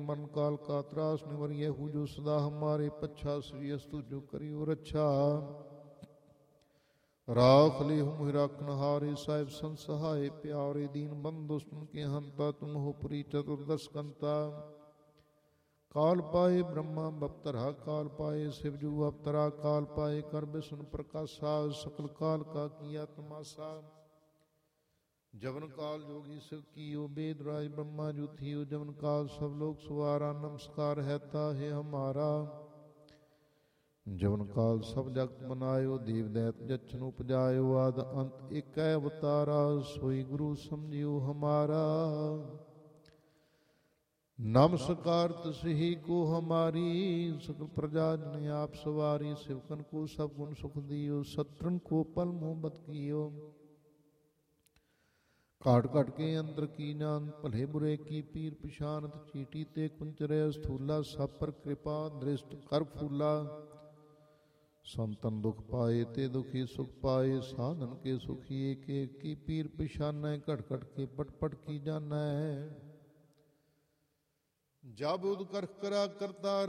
मरण काल का त्रास निवरिय हु जो सदा हमारे पच्छा श्री अस्तु जो करियो रक्षा राख ले हूँ राखन हारे साहिब संसहाय प्यारे दीन बंधु सुन के हंता तुम हो पुरी चतुर्दश कंता काल पाए ब्रह्मा बप्तरा काल पाए शिवजू अवतरा काल पाए कर विष्णु प्रकाशा सकल काल का किया तमाशा जवन काल जोगी शिव कीयो वेद राज ब्रह्मा जू थियो जवन काल सब लोग सुवारा नमस्कार है ताहे हमारा जवन काल सब जगत बनायो देव दैत जच्छन उपजायो आद अंत एक अवतारा सोई गुरु समझियो हमारा नमस्कार तसही को हमारी सकल प्रजा जन आप सवारी शिवकन को सब गुण सुख दियो शत्रुन को पल मोहब्बत कियो काट काट के अंतर की जान भले बुरे की पीर पिशानत चीटी ते कुंचरे स्थूला सब पर कृपा दृष्ट कर फूला संतन दुख पाए ते दुखी सुख पाए साधन के सुखी एक एक की पीर पिशान घट घट के पट पट की जाना है जब उद कर करा करता